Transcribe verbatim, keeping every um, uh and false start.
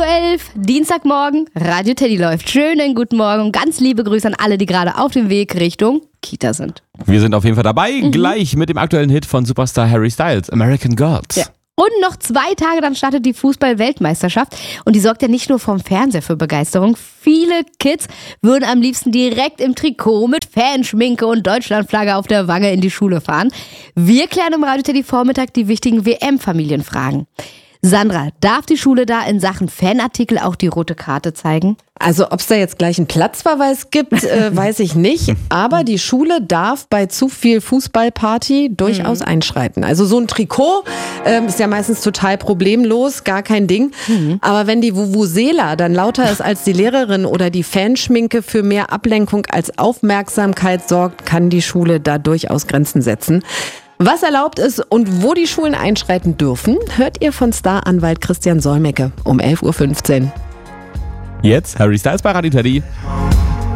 Uhr elf, Dienstagmorgen, Radio Teddy läuft. Schönen guten Morgen und ganz liebe Grüße an alle, die gerade auf dem Weg Richtung Kita sind. Wir sind auf jeden Fall dabei, mhm. gleich mit dem aktuellen Hit von Superstar Harry Styles, American Girls. Ja. Und noch zwei Tage, dann startet die Fußball-Weltmeisterschaft. Und die sorgt ja nicht nur vom Fernseher für Begeisterung. Viele Kids würden am liebsten direkt im Trikot mit Fanschminke und Deutschlandflagge auf der Wange in die Schule fahren. Wir klären im Radio Teddy Vormittag die wichtigen W M-Familienfragen. Sandra, darf die Schule da in Sachen Fanartikel auch die rote Karte zeigen? Also ob es da jetzt gleich einen Platzverweis gibt, äh, weiß ich nicht. Aber die Schule darf bei zu viel Fußballparty durchaus mhm. einschreiten. Also so ein Trikot ähm, ist ja meistens total problemlos, gar kein Ding. Mhm. Aber wenn die Vuvuzela dann lauter ist als die Lehrerin oder die Fanschminke für mehr Ablenkung als Aufmerksamkeit sorgt, kann die Schule da durchaus Grenzen setzen. Was erlaubt ist und wo die Schulen einschreiten dürfen, hört ihr von Staranwalt Christian Solmecke um elf Uhr fünfzehn. Jetzt Harry Styles bei Radio Teddy.